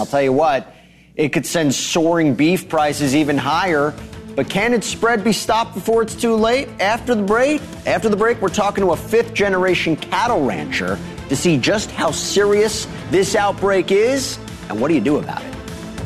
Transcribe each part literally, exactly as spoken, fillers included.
I'll tell you what, it could send soaring beef prices even higher. But can its spread be stopped before it's too late? After the break, after the break, we're talking to a fifth-generation cattle rancher to see just how serious this outbreak is and what do you do about it.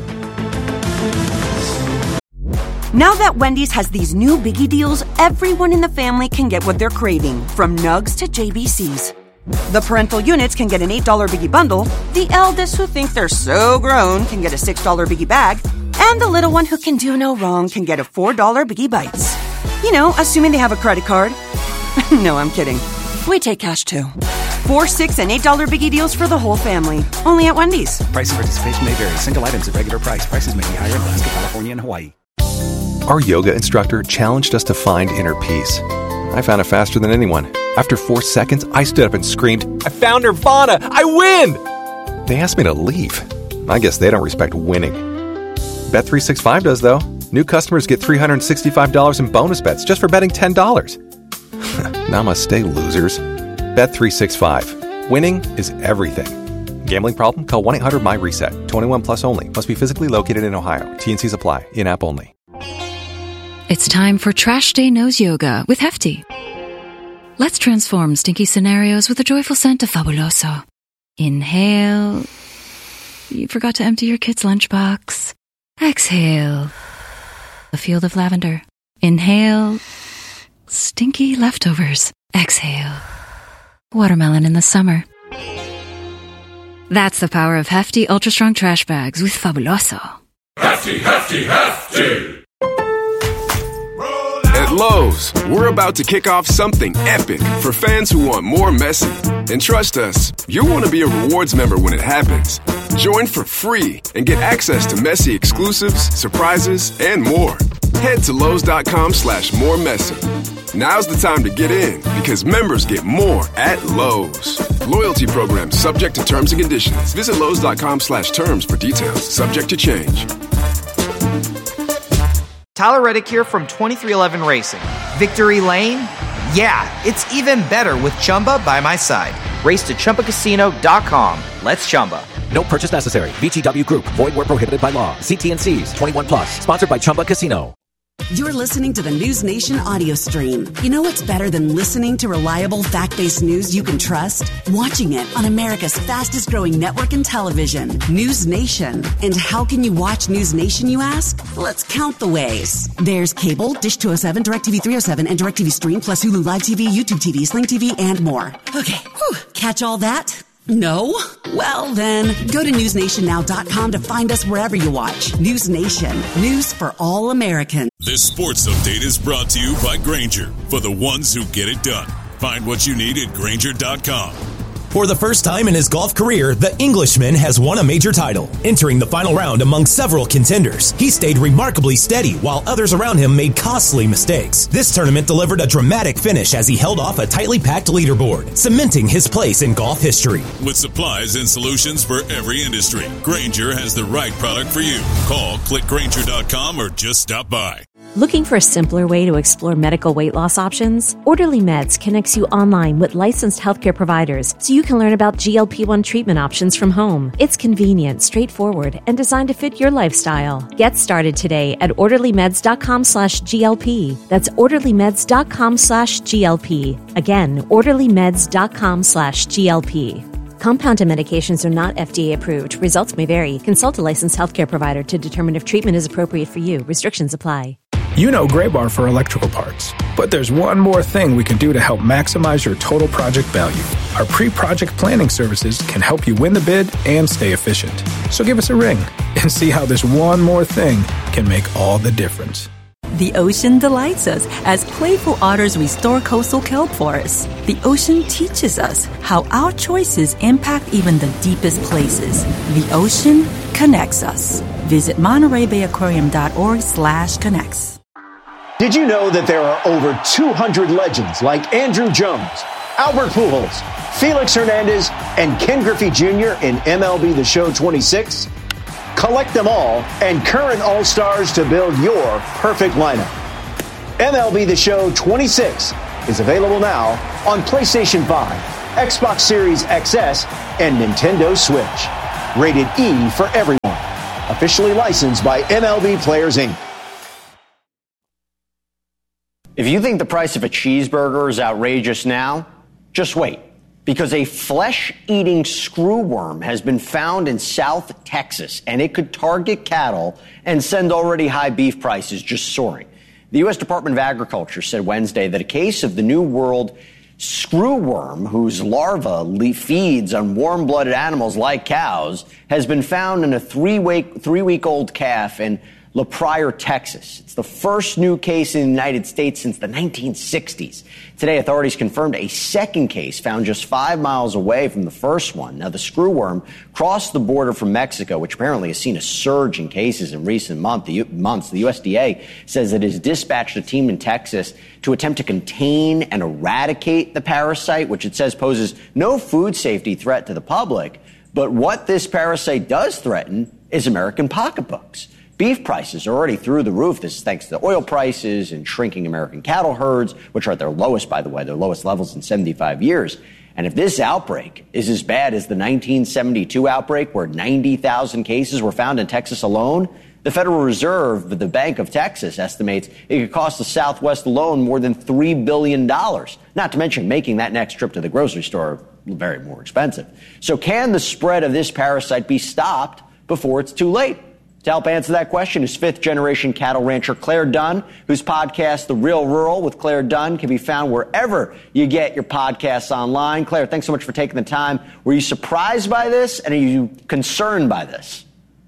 Now that Wendy's has these new biggie deals, everyone in the family can get what they're craving, from nugs to J B Cs. The parental units can get an eight dollar biggie bundle, the eldest who think they're so grown can get a six dollar biggie bag, and the little one who can do no wrong can get a four dollar biggie bites. You know, assuming they have a credit card. No, I'm kidding. We take cash too. Four, six, and eight dollar biggie deals for the whole family. Only at Wendy's. Price and participation may vary. Single items at regular price. Prices may be higher in Alaska, California, and Hawaii. Our yoga instructor challenged us to find inner peace. I found it faster than anyone. After four seconds, I stood up and screamed, "I found Nirvana! I win!" They asked me to leave. I guess they don't respect winning. Bet three sixty-five does, though. New customers get three hundred sixty-five dollars in bonus bets just for betting ten dollars. Namaste, losers. Bet three sixty-five. Winning is everything. Gambling problem? Call one eight hundred my reset. twenty-one plus only. Must be physically located in Ohio. T and Cs apply. In-app only. It's time for Trash Day Nose Yoga with Hefty. Let's transform stinky scenarios with a joyful scent of Fabuloso. Inhale. You forgot to empty your kid's lunchbox. Exhale. A field of lavender. Inhale. Stinky leftovers. Exhale. Watermelon in the summer. That's the power of Hefty Ultra Strong Trash Bags with Fabuloso. Hefty, Hefty, Hefty! At Lowe's, we're about to kick off something epic for fans who want more Messi. And trust us, you'll want to be a rewards member when it happens. Join for free and get access to Messi exclusives, surprises, and more. Head to Lowe's.com slash more Messi. Now's the time to get in because members get more at Lowe's. Loyalty program subject to terms and conditions. Visit Lowe's.com slash terms for details. Subject to change. Tyler Reddick here from twenty-three eleven Racing. Victory Lane? Yeah, it's even better with Chumba by my side. Race to Chumba Casino dot com. Let's Chumba. No purchase necessary. V G W Group. Void where prohibited by law. See T and C's. twenty-one plus. Sponsored by Chumba Casino. You're listening to the News Nation audio stream. You know what's better than listening to reliable, fact-based news you can trust? Watching it on America's fastest-growing network in television, News Nation. And how can you watch News Nation, you ask? Let's count the ways. There's cable, Dish two oh seven, DirecTV three oh seven, and DirecTV Stream, plus Hulu Live T V, YouTube T V, Sling T V, and more. Okay, whew. Catch all that? No? Well, then, go to news nation now dot com to find us wherever you watch. News Nation. News for all Americans. This sports update is brought to you by Grainger, for the ones who get it done. Find what you need at Grainger dot com. For the first time in his golf career, the Englishman has won a major title. Entering the final round among several contenders, he stayed remarkably steady while others around him made costly mistakes. This tournament delivered a dramatic finish as he held off a tightly packed leaderboard, cementing his place in golf history. With supplies and solutions for every industry, Grainger has the right product for you. Call, click Grainger dot com, or just stop by. Looking for a simpler way to explore medical weight loss options? Orderly Meds connects you online with licensed healthcare providers so you can learn about G L P one treatment options from home. It's convenient, straightforward, and designed to fit your lifestyle. Get started today at orderly meds dot com slash G L P. That's orderly meds dot com slash G L P. Again, orderly meds dot com slash G L P. Compounded medications are not F D A approved. Results may vary. Consult a licensed healthcare provider to determine if treatment is appropriate for you. Restrictions apply. You know Graybar for electrical parts. But there's one more thing we can do to help maximize your total project value. Our pre-project planning services can help you win the bid and stay efficient. So give us a ring and see how this one more thing can make all the difference. The ocean delights us as playful otters restore coastal kelp forests. The ocean teaches us how our choices impact even the deepest places. The ocean connects us. Visit Monterey Bay Aquarium dot org slash connects. Did you know that there are over two hundred legends like Andrew Jones, Albert Pujols, Felix Hernandez, and Ken Griffey Junior in M L B The Show twenty-six? Collect them all and current All-Stars to build your perfect lineup. M L B The Show twenty-six is available now on PlayStation five, Xbox Series X S, and Nintendo Switch. Rated E for everyone. officially licensed by M L B Players Incorporated. If you think the price of a cheeseburger is outrageous now, just wait. Because a flesh-eating screwworm has been found in South Texas, and it could target cattle and send already high beef prices just soaring. The U S Department of Agriculture said Wednesday that a case of the New World screwworm, whose larva feeds on warm-blooded animals like cows, has been found in a three-week, three-week-old calf in La Pryor, Texas. It's the first new case in the United States since the nineteen sixties. Today, authorities confirmed a second case found just five miles away from the first one. Now, the screwworm crossed the border from Mexico, which apparently has seen a surge in cases in recent month, the, months. The U S D A says it has dispatched a team in Texas to attempt to contain and eradicate the parasite, which it says poses no food safety threat to the public. But what this parasite does threaten is American pocketbooks. Beef prices are already through the roof. This is thanks to oil prices and shrinking American cattle herds, which are at their lowest, by the way, their lowest levels in seventy-five years. And if this outbreak is as bad as the nineteen seventy-two outbreak, where ninety thousand cases were found in Texas alone, the Federal Reserve, the Bank of Texas, estimates it could cost the Southwest alone more than three billion dollars, not to mention making that next trip to the grocery store very more expensive. So can the spread of this parasite be stopped before it's too late? To help answer that question is fifth-generation cattle rancher Claire Dunn, whose podcast, The Real Rural with Claire Dunn, can be found wherever you get your podcasts online. Claire, thanks so much for taking the time. Were you surprised by this, and are you concerned by this?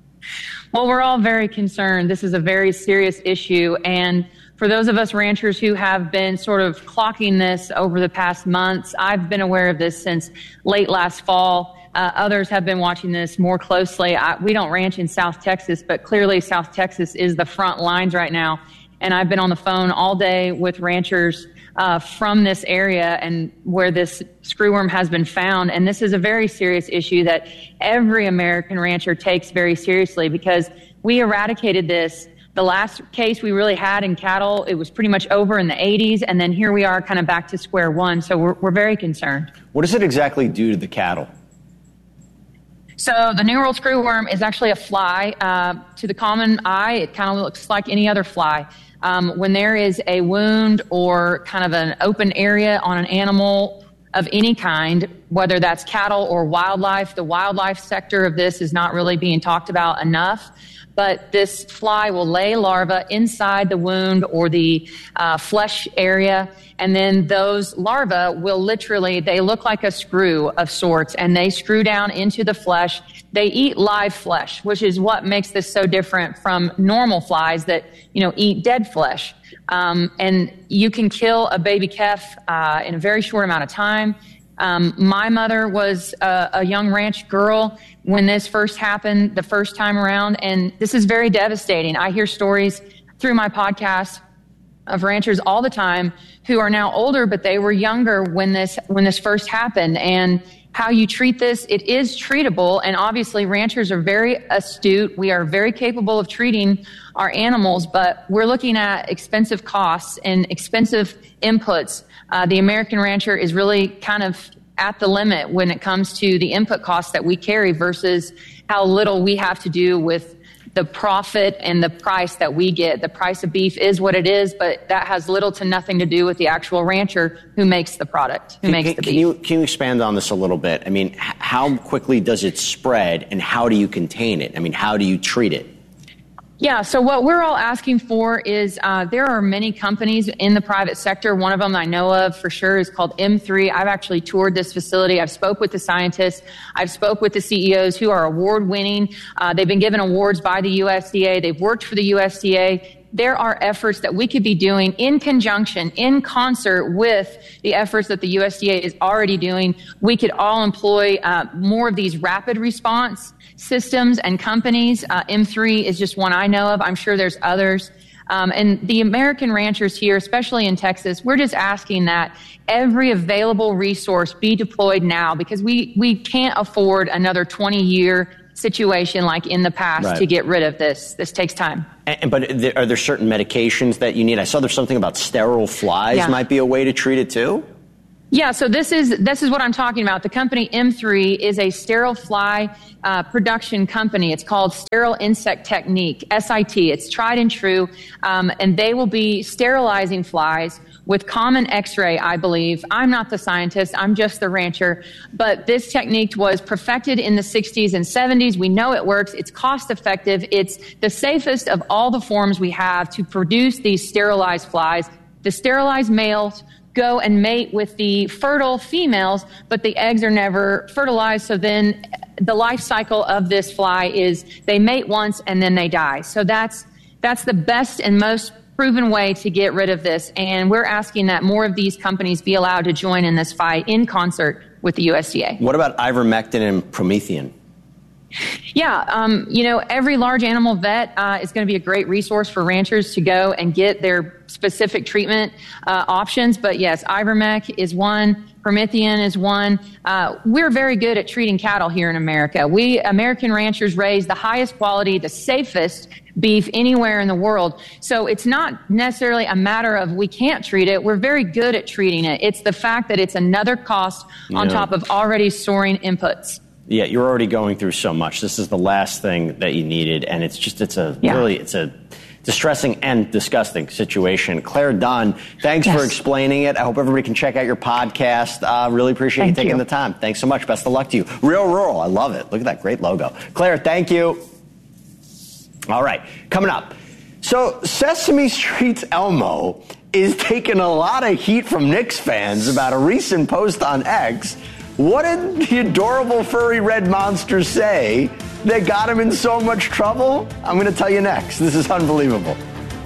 Well, we're all very concerned. This is a very serious issue, and for those of us ranchers who have been sort of clocking this over the past months, I've been aware of this since late last fall. Uh, others have been watching this more closely. I, we don't ranch in South Texas, but clearly South Texas is the front lines right now. And I've been on the phone all day with ranchers uh, from this area and where this screwworm has been found. And this is a very serious issue that every American rancher takes very seriously, because we eradicated this. The last case we really had in cattle, it was pretty much over in the eighties. And then here we are kind of back to square one. So we're, we're very concerned. What does it exactly do to the cattle? So the New World screwworm is actually a fly. Uh, to the common eye, it kind of looks like any other fly. Um, when there is a wound or kind of an open area on an animal of any kind, whether that's cattle or wildlife, the wildlife sector of this is not really being talked about enough. But this fly will lay larvae inside the wound or the uh, flesh area, and then those larvae will literally, they look like a screw of sorts, and they screw down into the flesh. They eat live flesh, which is what makes this so different from normal flies that, you know, eat dead flesh. Um, and you can kill a baby calf uh, in a very short amount of time. Um, my mother was a, a young ranch girl when this first happened the first time around, and this is very devastating. I hear stories through my podcast of ranchers all the time who are now older, but they were younger when this when this first happened. And how you treat this, it is treatable, and obviously ranchers are very astute. We are very capable of treating our animals, but we're looking at expensive costs and expensive inputs. Uh, the American rancher is really kind of at the limit when it comes to the input costs that we carry versus how little we have to do with the profit and the price that we get. The price of beef is what it is, but that has little to nothing to do with the actual rancher who makes the product, who can, makes can, the beef. Can you, can you expand on this a little bit? I mean, how quickly does it spread, and how do you contain it? I mean, how do you treat it? Yeah, so what we're all asking for is uh, there are many companies in the private sector. One of them I know of for sure is called M three. I've actually toured this facility. I've spoke with the scientists. I've spoke with the C E Os who are award-winning. Uh, they've been given awards by the U S D A. They've worked for the U S D A. There are efforts that we could be doing in conjunction, in concert with the efforts that the U S D A is already doing. We could all employ uh, more of these rapid response systems and companies. Uh, M three is just one I know of. I'm sure there's others. Um, and the American ranchers here, especially in Texas, we're just asking that every available resource be deployed now, because we, we can't afford another twenty-year situation like in the past Right. to get rid of this. This takes time. And, but are there certain medications that you need? I saw there's something about sterile flies Yeah. might be a way to treat it too. Yeah, so this is this is what I'm talking about. The company M three is a sterile fly uh, production company. It's called Sterile Insect Technique, S I T. It's tried and true, um, and they will be sterilizing flies with common X-ray, I believe. I'm not the scientist, I'm just the rancher, but this technique was perfected in the sixties and seventies. We know it works, it's cost effective, it's the safest of all the forms we have to produce these sterilized flies. The sterilized males go and mate with the fertile females, but the eggs are never fertilized, so then the life cycle of this fly is they mate once and then they die. So that's that's the best and most proven way to get rid of this, and we're asking that more of these companies be allowed to join in this fight in concert with the U S D A. What about ivermectin and Promethean? Yeah, um, you know, every large animal vet uh, is going to be a great resource for ranchers to go and get their specific treatment uh, options. But yes, Ivermec is one. Promethean is one. Uh, we're very good at treating cattle here in America. We American ranchers raise the highest quality, the safest beef anywhere in the world. So it's not necessarily a matter of we can't treat it. We're very good at treating it. It's the fact that it's another cost on Yeah. top of already soaring inputs. Yeah, you're already going through so much. This is the last thing that you needed, and it's just, it's a Yeah. really, it's a distressing and disgusting situation. Claire Dunn, thanks Yes. for explaining it. I hope everybody can check out your podcast. Uh, really appreciate Thank you taking you. the time. Thanks so much. Best of luck to you. Real Rural, I love it. Look at that great logo. Claire, thank you. All right, coming up. So Sesame Street's Elmo is taking a lot of heat from Knicks fans about a recent post on X. What did the adorable furry red monster say that got him in so much trouble? I'm going to tell you next. This is unbelievable.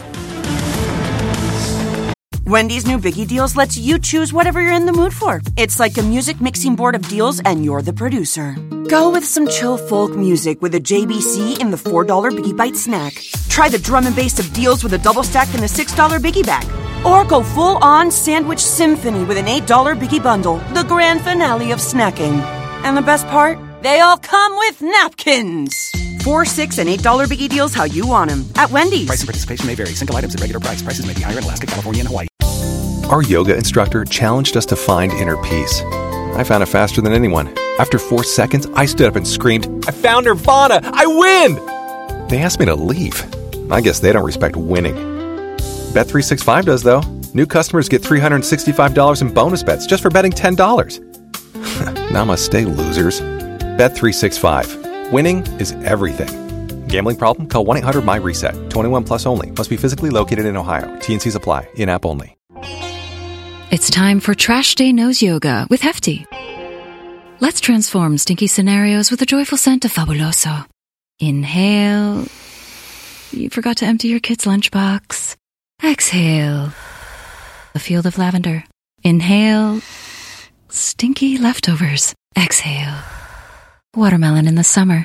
Wendy's new Biggie Deals lets you choose whatever you're in the mood for. It's like a music mixing board of deals, and you're the producer. Go with some chill folk music with a J B C in the four dollar Biggie Bite snack. Try the drum and bass of deals with a double stack in the six dollar Biggie Bag. Or go full-on sandwich symphony with an eight dollar Biggie Bundle, the grand finale of snacking. And the best part? They all come with napkins. Four, six, and eight dollar Biggie Deals how you want them at Wendy's. Price and participation may vary. Single items at regular price. Prices may be higher in Alaska, California, and Hawaii. Our yoga instructor challenged us to find inner peace. I found it faster than anyone. After four seconds, I stood up and screamed, I found Nirvana! I win! They asked me to leave. I guess they don't respect winning. Bet three sixty-five does, though. New customers get three hundred sixty-five dollars in bonus bets just for betting ten dollars. Namaste, losers. Bet three sixty-five. Winning is everything. Gambling problem? Call one eight hundred my reset. twenty-one plus only. Must be physically located in Ohio. T N Cs apply. In-app only. It's time for Trash Day Nose Yoga with Hefty. Let's transform stinky scenarios with a joyful scent of Fabuloso. Inhale. You forgot to empty your kid's lunchbox. Exhale. A field of lavender. Inhale. Stinky leftovers. Exhale. Watermelon in the summer.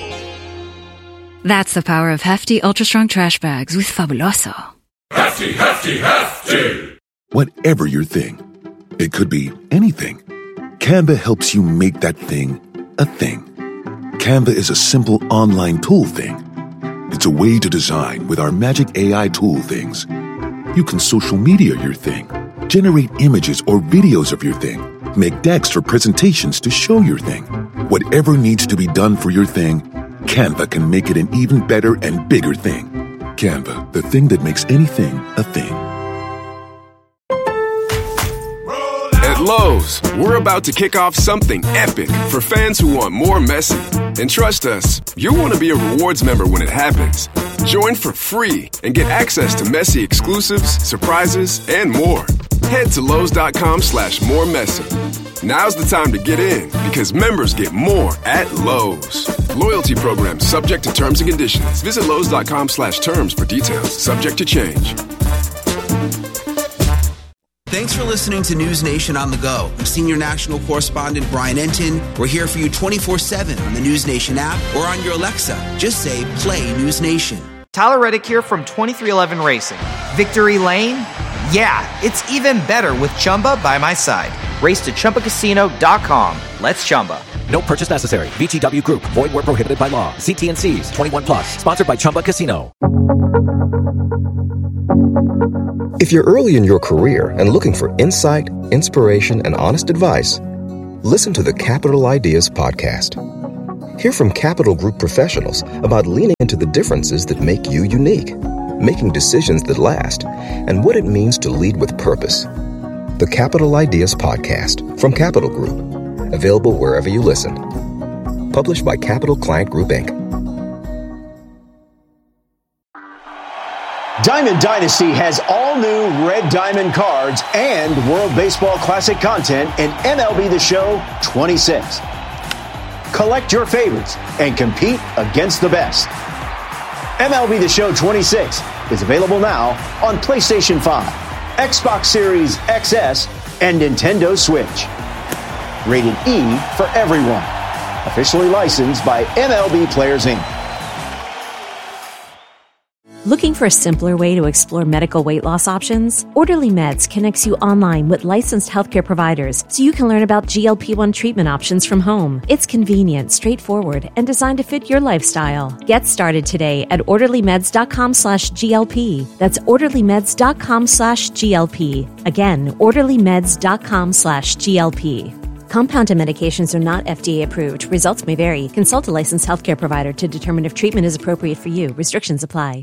That's the power of Hefty Ultra Strong Trash Bags with Fabuloso. Hefty, hefty, hefty! Whatever your thing, it could be anything. Canva helps you make that thing a thing. Canva is a simple online tool thing. It's a way to design with our magic A I tool things. You can social media your thing, generate images or videos of your thing, make decks or presentations to show your thing. Whatever needs to be done for your thing, Canva can make it an even better and bigger thing. Canva, the thing that makes anything a thing. At Lowe's, we're about to kick off something epic for fans who want more messy. And trust us, you'll want to be a rewards member when it happens. Join for free and get access to messy exclusives, surprises, and more. Head to Lowe's.com slash more messy. Now's the time to get in because members get more at Lowe's. Loyalty program subject to terms and conditions. Visit Lowe's.com slash terms for details. Subject to change. Thanks for listening to News Nation on the Go. I'm Senior National Correspondent Brian Entin. We're here for you twenty-four seven on the News Nation app or on your Alexa. Just say, play News Nation. Tyler Reddick here from twenty-three eleven Racing. Victory Lane? Yeah, it's even better with Chumba by my side. Race to Chumba Casino dot com. Let's Chumba. No purchase necessary. V G W Group. Void where prohibited by law. See T N Cs. twenty-one plus. Sponsored by Chumba Casino. If you're early in your career and looking for insight, inspiration, and honest advice, listen to the Capital Ideas podcast. Hear from Capital Group professionals about leaning into the differences that make you unique, making decisions that last, and what it means to lead with purpose. The Capital Ideas podcast from Capital Group, available wherever you listen. Published by Capital Client Group, Incorporated. Diamond Dynasty has all new Red Diamond cards and World Baseball Classic content in M L B The Show twenty-six. Collect your favorites and compete against the best. M L B The Show twenty-six is available now on PlayStation five, Xbox Series X S, and Nintendo Switch. Rated E for everyone. Officially licensed by M L B Players, Incorporated. Looking for a simpler way to explore medical weight loss options? Orderly Meds connects you online with licensed healthcare providers so you can learn about G L P one treatment options from home. It's convenient, straightforward, and designed to fit your lifestyle. Get started today at orderlymeds.com slash GLP. That's orderlymeds.com slash GLP. Again, orderlymeds.com slash GLP. Compounded medications are not F D A approved. Results may vary. Consult a licensed healthcare provider to determine if treatment is appropriate for you. Restrictions apply.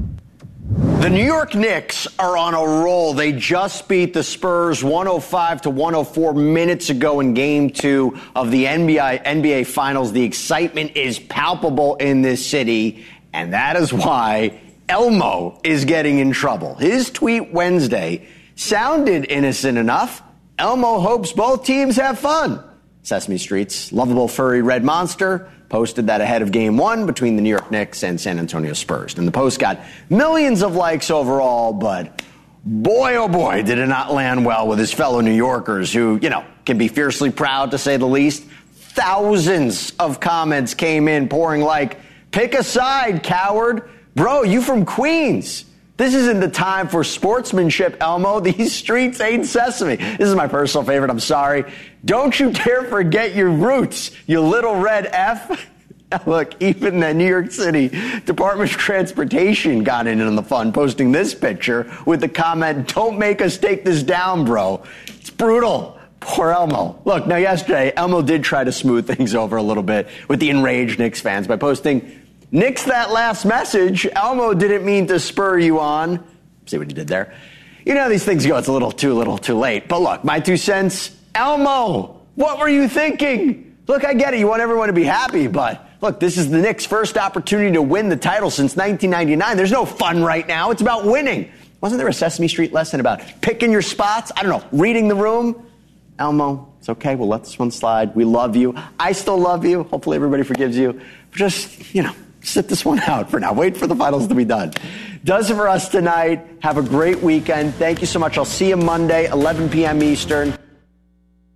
The New York Knicks are on a roll. They just beat the Spurs one oh five to one oh four minutes ago in game two of the N B A, N B A Finals. The excitement is palpable in this city, and that is why Elmo is getting in trouble. His tweet Wednesday sounded innocent enough. Elmo hopes both teams have fun. Sesame Street's lovable furry red monster posted that ahead of game one between the New York Knicks and San Antonio Spurs. And the post got millions of likes overall, but boy, oh boy, did it not land well with his fellow New Yorkers who, you know, can be fiercely proud to say the least. Thousands of comments came in pouring like, pick a side, coward. Bro, you from Queens. This isn't the time for sportsmanship, Elmo. These streets ain't Sesame. This is my personal favorite. I'm sorry. Don't you dare forget your roots, you little red F. Look, even the New York City Department of Transportation got in on the fun, posting this picture with the comment, don't make us take this down, bro. It's brutal. Poor Elmo. Look, now yesterday, Elmo did try to smooth things over a little bit with the enraged Knicks fans by posting, nix that last message. Elmo didn't mean to spur you on. See what he did there? You know how these things go. It's a little too little too late. But look, my two cents. Elmo, what were you thinking? Look, I get it. You want everyone to be happy. But look, this is the Knicks' first opportunity to win the title since nineteen ninety-nine. There's no fun right now. It's about winning. Wasn't there a Sesame Street lesson about picking your spots? I don't know, reading the room? Elmo, it's okay. We'll let this one slide. We love you. I still love you. Hopefully everybody forgives you. But just, you know, sit this one out for now. Wait for the finals to be done. Does it for us tonight. Have a great weekend. Thank you so much. I'll see you Monday, eleven p.m. Eastern.